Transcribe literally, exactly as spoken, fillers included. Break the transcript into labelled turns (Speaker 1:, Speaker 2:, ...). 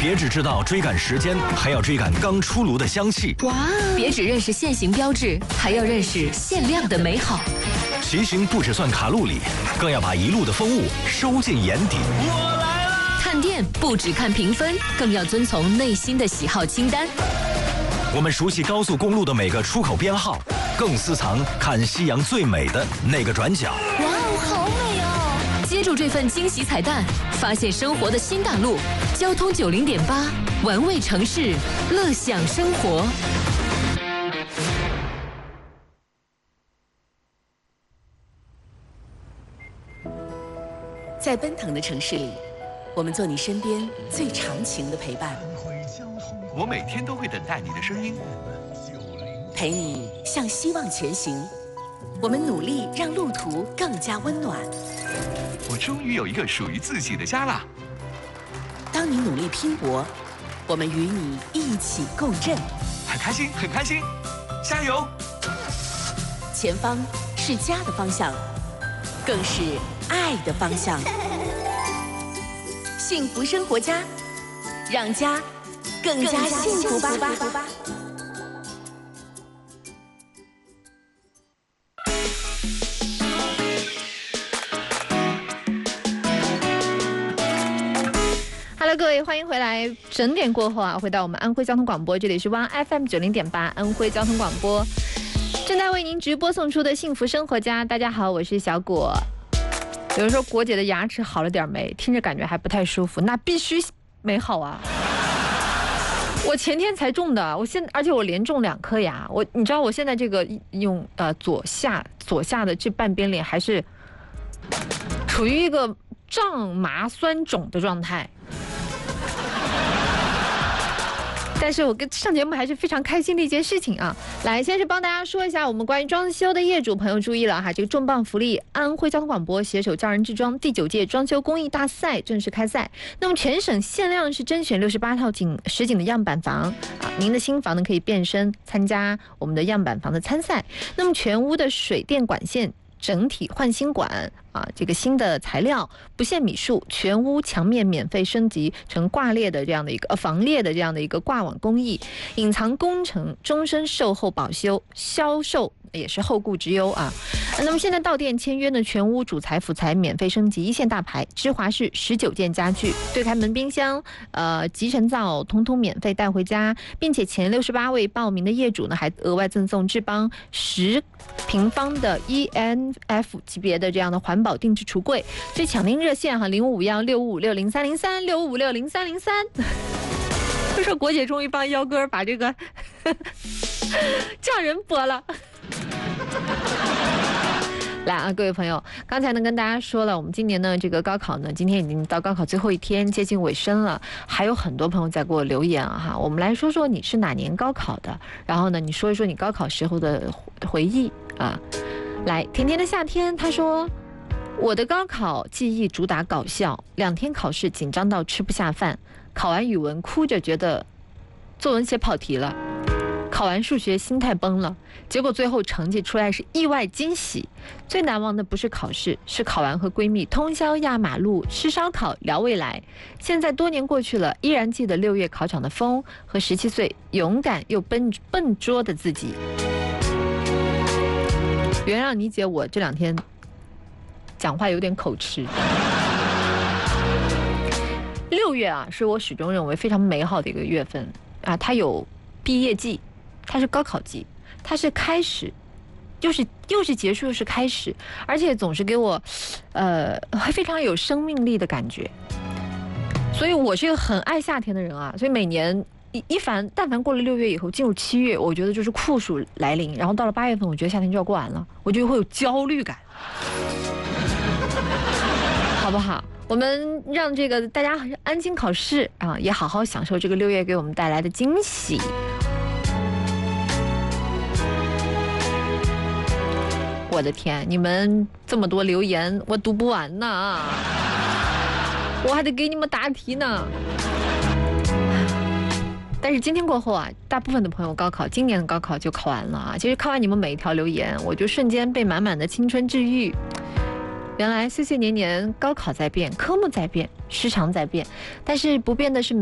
Speaker 1: 别只知道追赶时间，还要追赶刚出炉的香气。
Speaker 2: 哇！别只认识限行标志，还要认识限量的美好。
Speaker 1: 骑行不只算卡路里，更要把一路的风物收进眼底。我来了！
Speaker 2: 看店不只看评分，更要遵从内心的喜好清单。
Speaker 1: 我们熟悉高速公路的每个出口编号，更私藏看夕阳最美的那个转角。
Speaker 2: 哇哦，好美哦！接住这份惊喜彩蛋，发现生活的新大陆。交通九零点八，玩味城市，乐享生活。在奔腾的城市里，我们做你身边最长情的陪伴。
Speaker 3: 我每天都会等待你的声音，
Speaker 2: 陪你向希望前行。我们努力让路途更加温暖。
Speaker 3: 我终于有一个属于自己的家啦！
Speaker 2: 当你努力拼搏，我们与你一起共振。
Speaker 3: 很开心，很开心，加油！
Speaker 2: 前方是家的方向，更是爱的方向。幸福生活家，让家更加幸福吧。
Speaker 4: Hello， 各位，欢迎回来。整点过后啊，回到我们安徽交通广播，这里是 One F M 九零点八安徽交通广播，正在为您直播送出的幸福生活家。大家好，我是小果。有人说果姐的牙齿好了点没？听着感觉还不太舒服，那必须没好啊！我前天才种的，我现而且我连种两颗牙。我你知道我现在这个用呃左下左下的这半边脸还是处于一个胀麻酸肿的状态。但是我跟上节目还是非常开心的一件事情啊！来，先是帮大家说一下我们关于装修的业主朋友注意了哈，这个重磅福利，安徽交通广播携手教人制装第九届装修公益大赛正式开赛。那么全省限量是甄选六十八套景实景的样板房啊，您的新房呢可以变身参加我们的样板房的参赛。那么全屋的水电管线整体换新管啊，这个新的材料不限米数，全屋墙面免费升级成挂裂的这样的一个呃防裂的这样的一个挂网工艺，隐藏工程，终身售后保修，销售也是后顾之忧啊。那么现在到店签约呢，全屋主材辅材免费升级，一线大牌芝华士十九件家具，对开门冰箱、呃集成灶通通免费带回家，并且前六十八位报名的业主呢，还额外赠送智邦十平方的 E N F 级别的这样的环保定制橱柜。所以抢订热线哈，零五五幺六五五六零三零三六五五六零三零三。就说国姐终于帮幺哥把这个叫人播了。来啊，各位朋友，刚才呢跟大家说了，我们今年呢这个高考呢，今天已经到高考最后一天，接近尾声了，还有很多朋友在给我留言啊哈。我们来说说你是哪年高考的，然后呢你说一说你高考时候的回忆啊。来，甜甜的夏天，他说我的高考记忆主打搞笑，两天考试紧张到吃不下饭，考完语文哭着觉得作文写跑题了。考完数学心态崩了，结果最后成绩出来是意外惊喜。最难忘的不是考试，是考完和闺蜜通宵压马路，吃烧烤聊未来。现在多年过去了，依然记得六月考场的风和十七岁勇敢又笨笨拙的自己。原谅你姐，我这两天讲话有点口吃。六月啊，是我始终认为非常美好的一个月份啊，它有毕业季。它是高考季，它是开始，又是又是结束，又是开始，而且总是给我，呃，非常有生命力的感觉。所以我是一个很爱夏天的人啊，所以每年一一凡但凡过了六月以后，进入七月，我觉得就是酷暑来临，然后到了八月份，我觉得夏天就要过完了，我就会有焦虑感，好不好？我们让这个大家安心考试啊，也好好享受这个六月给我们带来的惊喜。我的天，你们这么多留言，我读不完呢，我还得给你们答题呢。但是今天过后啊，大部分的朋友高考，今年的高考就考完了啊。其实看完你们每一条留言，我就瞬间被满满的青春治愈。原来岁岁年年，高考在变，科目在变，时长在变，但是不变的是